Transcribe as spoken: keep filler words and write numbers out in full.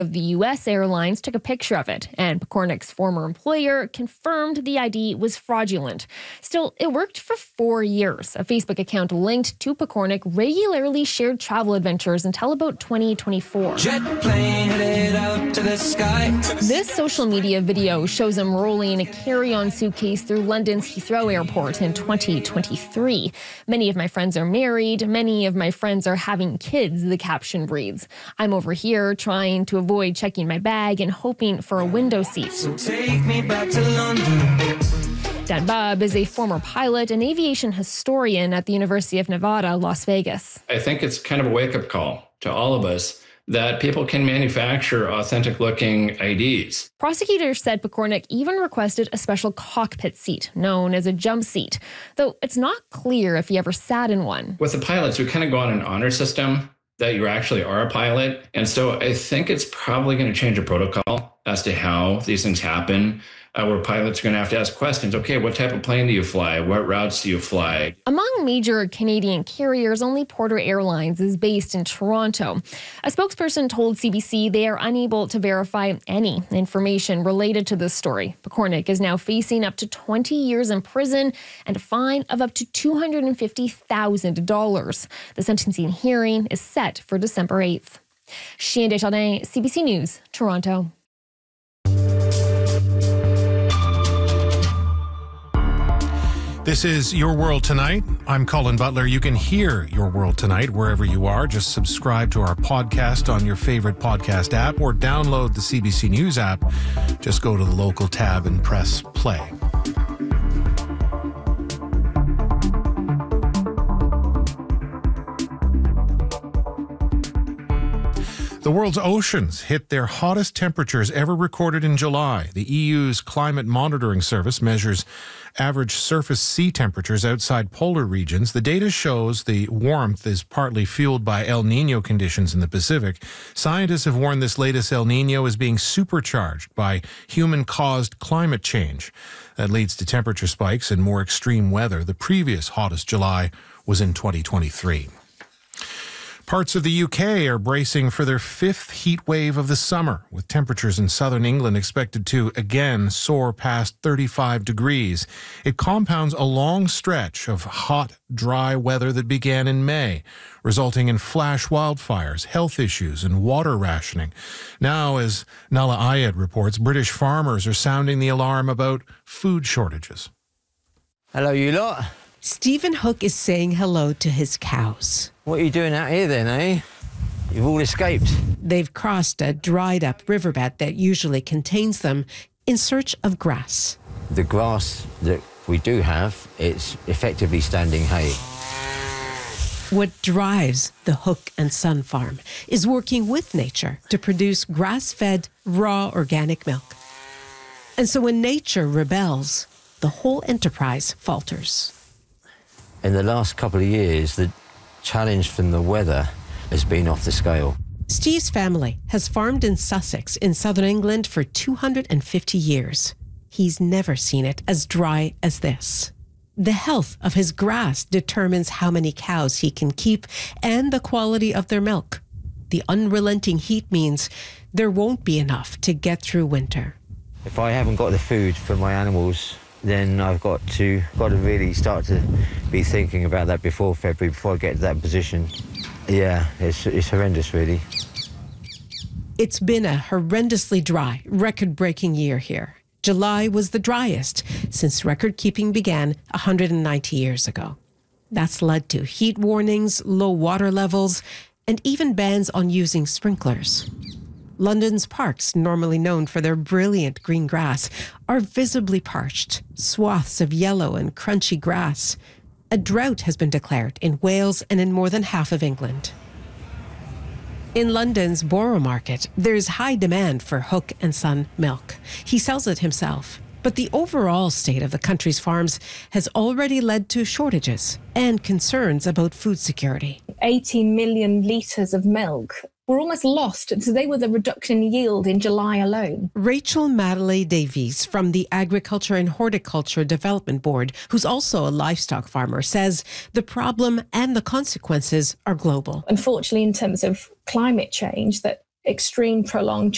of the U S Airlines took a picture of it, and Pekornik's former employer confirmed the I D was fraudulent. Still, it worked for four years. A Facebook account linked to Pekornik regularly shared travel adventures until about twenty twenty-four. Jet plane headed up to the sky. This social media video shows him rolling a carry-on suitcase through London's Heathrow Airport in twenty twenty-three. Many of my friends are married. Many of my friends are having kids, the caption reads. I'm over here trying to avoid Avoid checking my bag and hoping for a window seat. So take me back to London. Dan Bubb is a former pilot and aviation historian at the University of Nevada, Las Vegas. I think it's kind of a wake-up call to all of us that people can manufacture authentic-looking I Ds. Prosecutors said Pekornik even requested a special cockpit seat, known as a jump seat, though it's not clear if he ever sat in one. With the pilots, we kind of go on an honor system that you actually are a pilot. And so I think it's probably going to change a protocol as to how these things happen, uh, where pilots are going to have to ask questions. Okay, what type of plane do you fly? What routes do you fly? Among major Canadian carriers, only Porter Airlines is based in Toronto. A spokesperson told C B C they are unable to verify any information related to this story. Pekornik is now facing up to twenty years in prison and a fine of up to two hundred fifty thousand dollars. The sentencing hearing is set for December eighth. Chien Desjardins, C B C News, Toronto. This is Your World Tonight. I'm Colin Butler. You can hear Your World Tonight wherever you are. Just subscribe to our podcast on your favorite podcast app or download the C B C News app. Just go to the local tab and press play. The world's oceans hit their hottest temperatures ever recorded in July. The E U's Climate Monitoring Service measures average surface sea temperatures outside polar regions. The data shows the warmth is partly fueled by El Niño conditions in the Pacific. Scientists have warned this latest El Niño is being supercharged by human-caused climate change. That leads to temperature spikes and more extreme weather. The previous hottest July was in twenty twenty-three. Parts of the U K are bracing for their fifth heat wave of the summer, with temperatures in southern England expected to again soar past thirty-five degrees. It compounds a long stretch of hot, dry weather that began in May, resulting in flash wildfires, health issues, and water rationing. Now, as Nala Ayed reports, British farmers are sounding the alarm about food shortages. Hello, you lot. Stephen Hook is saying hello to his cows. What are you doing out here then, eh? You've all escaped. They've crossed a dried-up riverbed that usually contains them in search of grass. The grass that we do have, it's effectively standing hay. What drives the Hook and Son farm is working with nature to produce grass-fed, raw organic milk. And so when nature rebels, the whole enterprise falters. In the last couple of years, the challenge from the weather has been off the scale. Steve's family has farmed in Sussex in southern England for two hundred fifty years. He's never seen it as dry as this. The health of his grass determines how many cows he can keep and the quality of their milk. The unrelenting heat means there won't be enough to get through winter. If I haven't got the food for my animals, then I've got to got to really start to be thinking about that before February, before I get to that position. Yeah, it's, it's horrendous, really. It's been a horrendously dry, record-breaking year here. July was the driest since record-keeping began one hundred ninety years ago. That's led to heat warnings, low water levels, and even bans on using sprinklers. London's parks, normally known for their brilliant green grass, are visibly parched, swaths of yellow and crunchy grass. A drought has been declared in Wales and in more than half of England. In London's Borough Market, there's high demand for Hook and Son milk. He sells it himself. But the overall state of the country's farms has already led to shortages and concerns about food security. eighteen million litres of milk were almost lost. So they were the reduction in yield in July alone. Rachel Madeley Davies from the Agriculture and Horticulture Development Board, who's also a livestock farmer, says the problem and the consequences are global. Unfortunately, in terms of climate change, that extreme prolonged